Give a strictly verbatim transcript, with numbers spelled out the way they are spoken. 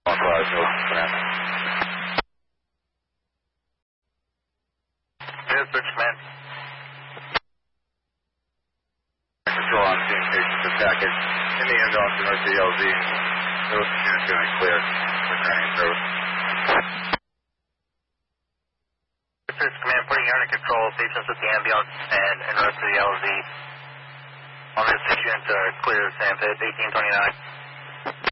Authorized, no command. Yes, search command. Control on scene, patient to package. In the ambulance, emergency L Z. Those units feeling clear. Returning service. Search command, putting you under control. Patients with the ambulance and en route to the L Z. On this six units are clear, Sam Pitt, eighteen twenty-nine.